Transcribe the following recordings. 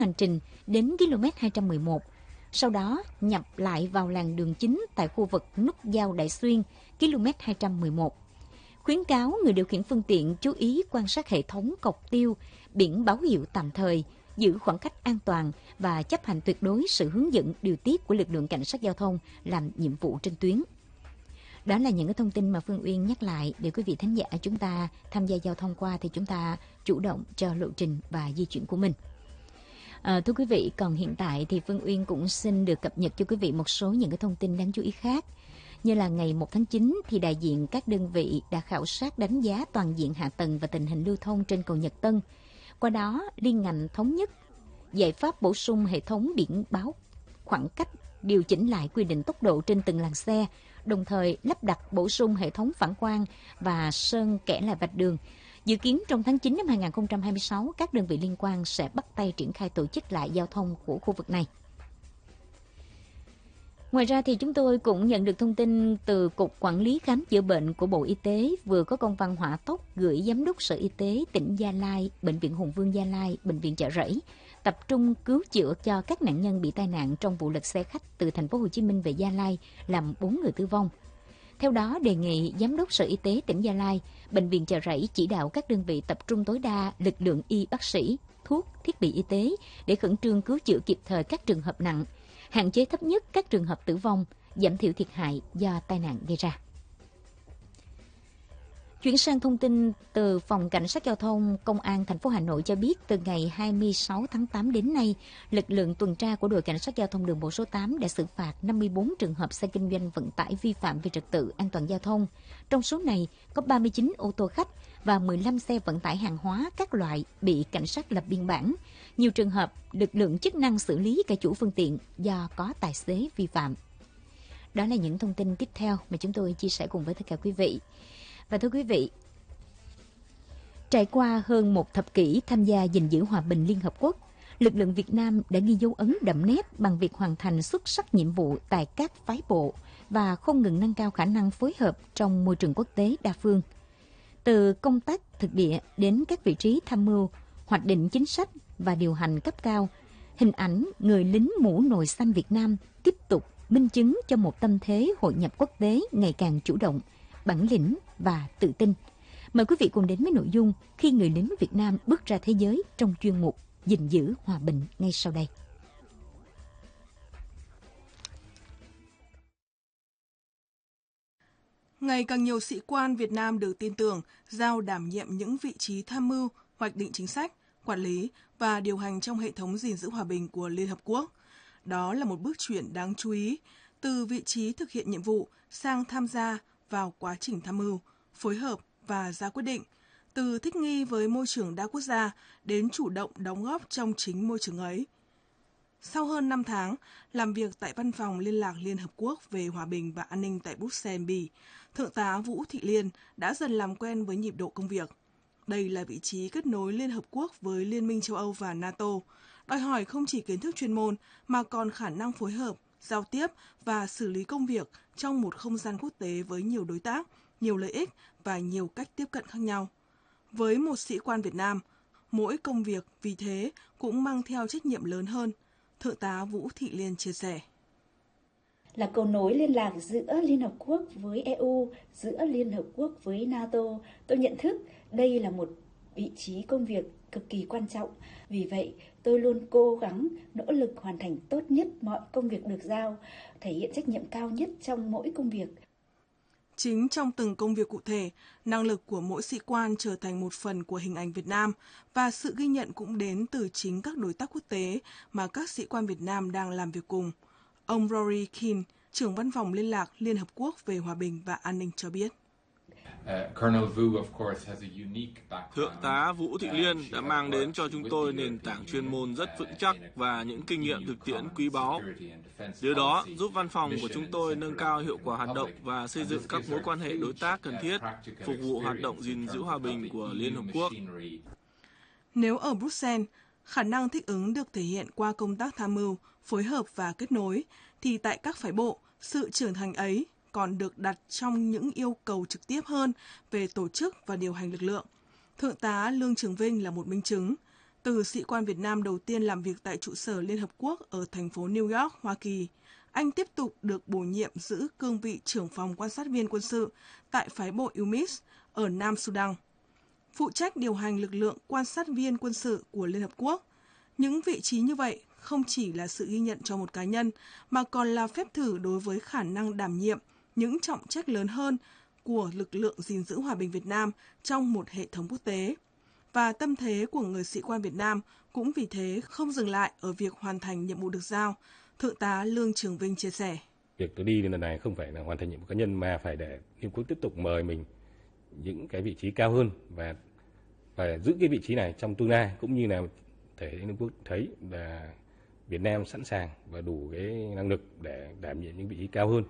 hành trình đến km 211, sau đó nhập lại vào làn đường chính tại khu vực nút giao Đại Xuyên, km 211. Khuyến cáo người điều khiển phương tiện chú ý quan sát hệ thống cọc tiêu, biển báo hiệu tạm thời, giữ khoảng cách an toàn và chấp hành tuyệt đối sự hướng dẫn điều tiết của lực lượng cảnh sát giao thông làm nhiệm vụ trên tuyến. Đó là những cái thông tin mà Phương Uyên nhắc lại để quý vị thính giả chúng ta tham gia giao thông qua thì chúng ta chủ động cho lộ trình và di chuyển của mình. Thưa quý vị, còn hiện tại thì Phương Uyên cũng xin được cập nhật cho quý vị một số những cái thông tin đáng chú ý khác. Như là ngày 1 tháng 9 thì đại diện các đơn vị đã khảo sát đánh giá toàn diện hạ tầng và tình hình lưu thông trên cầu Nhật Tân. Qua đó, liên ngành thống nhất giải pháp bổ sung hệ thống biển báo khoảng cách, điều chỉnh lại quy định tốc độ trên từng làn xe, đồng thời lắp đặt bổ sung hệ thống phản quang và sơn kẻ lại vạch đường. Dự kiến trong tháng 9 năm 2026, các đơn vị liên quan sẽ bắt tay triển khai tổ chức lại giao thông của khu vực này. Ngoài ra thì chúng tôi cũng nhận được thông tin từ Cục Quản lý Khám chữa bệnh của Bộ Y tế vừa có công văn hỏa tốc gửi Giám đốc Sở Y tế tỉnh Gia Lai, Bệnh viện Hùng Vương Gia Lai, Bệnh viện Chợ Rẫy tập trung cứu chữa cho các nạn nhân bị tai nạn trong vụ lật xe khách từ thành phố Hồ Chí Minh về Gia Lai, làm 4 người tử vong. Theo đó, đề nghị Giám đốc Sở Y tế tỉnh Gia Lai, Bệnh viện Chợ Rẫy chỉ đạo các đơn vị tập trung tối đa lực lượng y bác sĩ, thuốc, thiết bị y tế để khẩn trương cứu chữa kịp thời các trường hợp nặng, hạn chế thấp nhất các trường hợp tử vong, giảm thiểu thiệt hại do tai nạn gây ra. Chuyển sang thông tin từ Phòng Cảnh sát Giao thông Công an thành phố Hà Nội cho biết từ ngày 26 tháng 8 đến nay, lực lượng tuần tra của đội Cảnh sát Giao thông đường bộ số 8 đã xử phạt 54 trường hợp xe kinh doanh vận tải vi phạm về trật tự an toàn giao thông. Trong số này có 39 ô tô khách và 15 xe vận tải hàng hóa các loại bị cảnh sát lập biên bản. Nhiều trường hợp lực lượng chức năng xử lý cả chủ phương tiện do có tài xế vi phạm. Đó là những thông tin tiếp theo mà chúng tôi chia sẻ cùng với tất cả quý vị. Và thưa quý vị, trải qua hơn một thập kỷ tham gia gìn giữ hòa bình Liên Hợp Quốc, lực lượng Việt Nam đã ghi dấu ấn đậm nét bằng việc hoàn thành xuất sắc nhiệm vụ tại các phái bộ và không ngừng nâng cao khả năng phối hợp trong môi trường quốc tế đa phương. Từ công tác thực địa đến các vị trí tham mưu, hoạch định chính sách và điều hành cấp cao, hình ảnh người lính mũ nồi xanh Việt Nam tiếp tục minh chứng cho một tâm thế hội nhập quốc tế ngày càng chủ động, bản lĩnh và tự tin. Mời quý vị cùng đến với nội dung khi người lính Việt Nam bước ra thế giới trong chuyên mục gìn giữ hòa bình ngay sau đây. Ngày càng nhiều sĩ quan Việt Nam được tin tưởng giao đảm nhiệm những vị trí tham mưu, hoạch định chính sách, quản lý và điều hành trong hệ thống gìn giữ hòa bình của Liên Hợp Quốc. Đó là một bước chuyển đáng chú ý, từ vị trí thực hiện nhiệm vụ sang tham gia vào quá trình tham mưu, phối hợp và ra quyết định, từ thích nghi với môi trường đa quốc gia đến chủ động đóng góp trong chính môi trường ấy. Sau hơn 5 tháng làm việc tại Văn phòng Liên lạc Liên Hợp Quốc về Hòa bình và An ninh tại Bruxelles, Bỉ, Thượng tá Vũ Thị Liên đã dần làm quen với nhịp độ công việc. Đây là vị trí kết nối Liên Hợp Quốc với Liên minh châu Âu và NATO, đòi hỏi không chỉ kiến thức chuyên môn mà còn khả năng phối hợp, giao tiếp và xử lý công việc trong một không gian quốc tế với nhiều đối tác, nhiều lợi ích và nhiều cách tiếp cận khác nhau. Với một sĩ quan Việt Nam, mỗi công việc vì thế cũng mang theo trách nhiệm lớn hơn, Thượng tá Vũ Thị Liên chia sẻ. Là cầu nối liên lạc giữa Liên Hợp Quốc với EU, giữa Liên Hợp Quốc với NATO, tôi nhận thức đây là một vị trí công việc cực kỳ quan trọng. Vì vậy, tôi luôn cố gắng, nỗ lực hoàn thành tốt nhất mọi công việc được giao, thể hiện trách nhiệm cao nhất trong mỗi công việc. Chính trong từng công việc cụ thể, năng lực của mỗi sĩ quan trở thành một phần của hình ảnh Việt Nam và sự ghi nhận cũng đến từ chính các đối tác quốc tế mà các sĩ quan Việt Nam đang làm việc cùng. Ông Rory Keane, trưởng văn phòng Liên lạc Liên Hợp Quốc về Hòa bình và An ninh cho biết. Thượng tá Vũ Thị Liên đã mang đến cho chúng tôi nền tảng chuyên môn rất vững chắc và những kinh nghiệm thực tiễn quý báu. Điều đó giúp văn phòng của chúng tôi nâng cao hiệu quả hoạt động và xây dựng các mối quan hệ đối tác cần thiết, phục vụ hoạt động gìn giữ hòa bình của Liên Hợp Quốc. Nếu ở Bruxelles, khả năng thích ứng được thể hiện qua công tác tham mưu, phối hợp và kết nối, thì tại các phái bộ, sự trưởng thành ấy còn được đặt trong những yêu cầu trực tiếp hơn về tổ chức và điều hành lực lượng. Thượng tá Lương Trường Vinh là một minh chứng. Từ sĩ quan Việt Nam đầu tiên làm việc tại trụ sở Liên Hợp Quốc ở thành phố New York, Hoa Kỳ, anh tiếp tục được bổ nhiệm giữ cương vị trưởng phòng quan sát viên quân sự tại phái bộ UNMISS ở Nam Sudan, phụ trách điều hành lực lượng quan sát viên quân sự của Liên Hợp Quốc. Những vị trí như vậy không chỉ là sự ghi nhận cho một cá nhân, mà còn là phép thử đối với khả năng đảm nhiệm những trọng trách lớn hơn của lực lượng gìn giữ hòa bình Việt Nam trong một hệ thống quốc tế. Và tâm thế của người sĩ quan Việt Nam cũng vì thế không dừng lại ở việc hoàn thành nhiệm vụ được giao, Thượng tá Lương Trường Vinh chia sẻ. Việc tôi đi lần này không phải là hoàn thành nhiệm vụ cá nhân mà phải để Liên Hợp Quốc tiếp tục mời mình những cái vị trí cao hơn và giữ cái vị trí này trong tương lai, cũng như là thể Liên Hợp Quốc thấy là Việt Nam sẵn sàng và đủ cái năng lực để đảm nhiệm những vị trí cao hơn.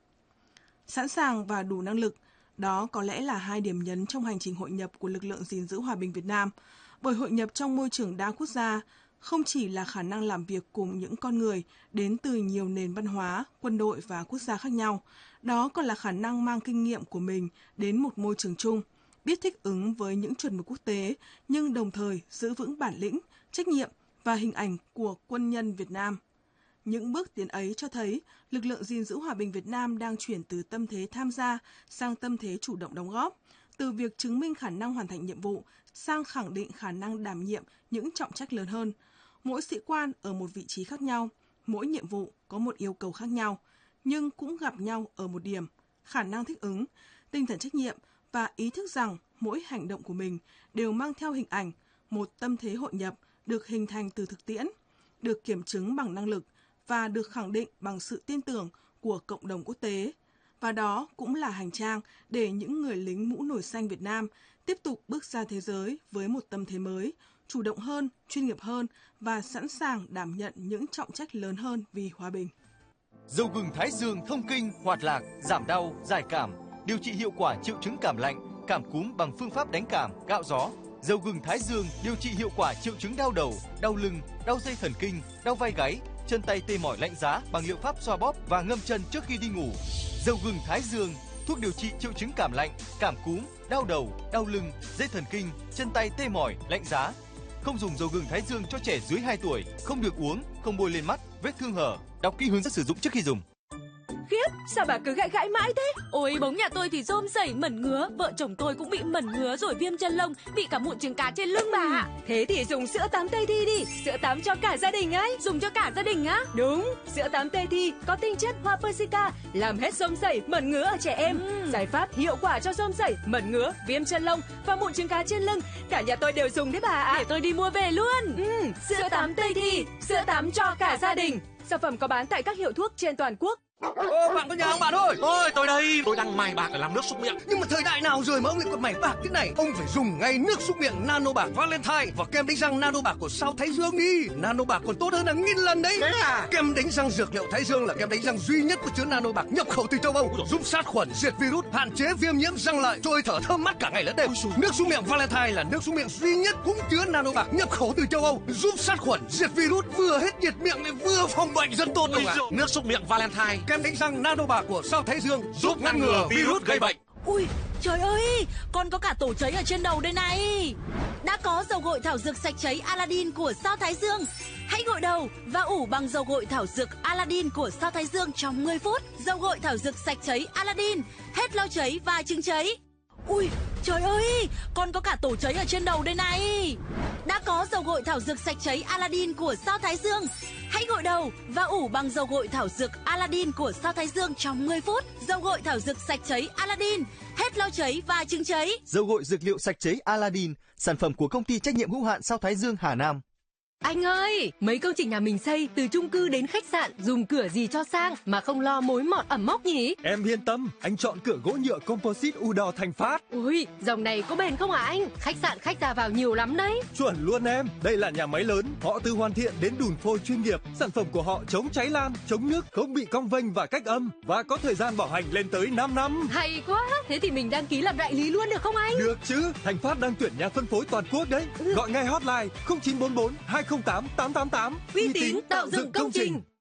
Sẵn sàng và đủ năng lực, đó có lẽ là hai điểm nhấn trong hành trình hội nhập của lực lượng gìn giữ hòa bình Việt Nam. Bởi hội nhập trong môi trường đa quốc gia không chỉ là khả năng làm việc cùng những con người đến từ nhiều nền văn hóa, quân đội và quốc gia khác nhau, đó còn là khả năng mang kinh nghiệm của mình đến một môi trường chung, biết thích ứng với những chuẩn mực quốc tế, nhưng đồng thời giữ vững bản lĩnh, trách nhiệm và hình ảnh của quân nhân Việt Nam. Những bước tiến ấy cho thấy lực lượng gìn giữ hòa bình Việt Nam đang chuyển từ tâm thế tham gia sang tâm thế chủ động đóng góp, từ việc chứng minh khả năng hoàn thành nhiệm vụ sang khẳng định khả năng đảm nhiệm những trọng trách lớn hơn. Mỗi sĩ quan ở một vị trí khác nhau, mỗi nhiệm vụ có một yêu cầu khác nhau, nhưng cũng gặp nhau ở một điểm, khả năng thích ứng, tinh thần trách nhiệm và ý thức rằng mỗi hành động của mình đều mang theo hình ảnh, một tâm thế hội nhập được hình thành từ thực tiễn, được kiểm chứng bằng năng lực và được khẳng định bằng sự tin tưởng của cộng đồng quốc tế. Và đó cũng là hành trang để những người lính mũ nổi xanh Việt Nam tiếp tục bước ra thế giới với một tâm thế mới, chủ động hơn, chuyên nghiệp hơn và sẵn sàng đảm nhận những trọng trách lớn hơn vì hòa bình. Dầu gừng Thái Dương thông kinh, hoạt lạc, giảm đau, giải cảm, điều trị hiệu quả triệu chứng cảm lạnh, cảm cúm bằng phương pháp đánh cảm, gạo gió. Dầu gừng Thái Dương điều trị hiệu quả triệu chứng đau đầu, đau lưng, đau dây thần kinh, đau vai gáy, chân tay tê mỏi lạnh giá bằng liệu pháp xoa bóp và ngâm chân trước khi đi ngủ. Dầu gừng Thái Dương, thuốc điều trị triệu chứng cảm lạnh, cảm cúm, đau đầu, đau lưng, dây thần kinh, chân tay tê mỏi, lạnh giá. Không dùng dầu gừng Thái Dương cho trẻ dưới 2 tuổi, không được uống, không bôi lên mắt, vết thương hở. Đọc kỹ hướng dẫn sử dụng trước khi dùng. Khiếp, sao bà cứ gãi mãi thế? Ôi, bóng nhà tôi thì rôm rẩy mẩn ngứa, vợ chồng tôi cũng bị mẩn ngứa rồi viêm chân lông, bị cả mụn trứng cá trên lưng bà ạ. Thế thì dùng sữa tắm Tây Thi đi, sữa tắm cho cả gia đình ấy. Dùng cho cả gia đình á? Đúng, sữa tắm Tây Thi có tinh chất hoa persica, làm hết rôm rẩy, mẩn ngứa ở trẻ em. Giải pháp hiệu quả cho rôm rẩy, mẩn ngứa, viêm chân lông và mụn trứng cá trên lưng. Cả nhà tôi đều dùng đấy bà ạ. Để tôi đi mua về luôn. Sữa tắm Tây Thi, sữa tắm cho cả gia đình. Sản phẩm có bán tại các hiệu thuốc trên toàn quốc. Ô, bạn có nhà không bạn ơi? Ôi, tôi đây. Tôi đang mài bạc để làm nước súc miệng. Nhưng mà thời đại nào rồi mà ông lại còn mài bạc thế này? Ông phải dùng ngay nước súc miệng Nano Bạc Valentine và kem đánh răng Nano Bạc của Sao Thái Dương đi. Nano Bạc còn tốt hơn hàng nghìn lần đấy. Thế à? Kem đánh răng dược liệu Thái Dương là kem đánh răng duy nhất có chứa Nano Bạc nhập khẩu từ châu Âu, giúp sát khuẩn, diệt virus, hạn chế viêm nhiễm răng lợi, trôi thở thơm mát cả ngày lẫn đêm. Nước súc miệng Valentine là nước súc miệng duy nhất cũng chứa Nano Bạc nhập khẩu từ châu Âu, giúp sát khuẩn, diệt virus, vừa hết nhiệt miệng lại vừa phòng bệnh rất tốt đâu ạ. Nước súc miệng Valentine, kem đánh răng Nano Bạc của Sao Thái Dương giúp ngăn ngừa virus gây bệnh. Ui, trời ơi, con có cả tổ cháy ở trên đầu đây này. Đã có dầu gội thảo dược sạch cháy Aladdin của Sao Thái Dương. Hãy gội đầu và ủ bằng dầu gội thảo dược Aladdin của Sao Thái Dương trong 10 phút. Dầu gội thảo dược sạch cháy Aladdin, hết lau cháy và chứng cháy. Ui, trời ơi, con có cả tổ cháy ở trên đầu đây này. Đã có dầu gội thảo dược sạch cháy Aladdin của Sao Thái Dương. Hãy gội đầu và ủ bằng dầu gội thảo dược Aladdin của Sao Thái Dương trong 10 phút. Dầu gội thảo dược sạch cháy Aladdin, hết lau cháy và chứng cháy. Dầu gội dược liệu sạch cháy Aladdin, sản phẩm của công ty trách nhiệm hữu hạn Sao Thái Dương Hà Nam. Anh ơi, mấy công trình nhà mình xây từ chung cư đến khách sạn, dùng cửa gì cho sang mà không lo mối mọt ẩm mốc nhỉ? Em yên tâm, anh chọn cửa gỗ nhựa composite Udor Thành Phát. Ui, dòng này có bền không hả anh? Khách sạn khách ra vào nhiều lắm đấy. Chuẩn luôn em, đây là nhà máy lớn, họ từ hoàn thiện đến đùn phôi chuyên nghiệp. Sản phẩm của họ chống cháy lan, chống nước, không bị cong vênh và cách âm và có thời gian bảo hành lên tới 5 năm. Hay quá, thế thì mình đăng ký làm đại lý luôn được không anh? Được chứ, Thành Phát đang tuyển nhà phân phối toàn quốc đấy. Gọi ngay hotline 0944 208 888. Uy tín tạo dựng công trình.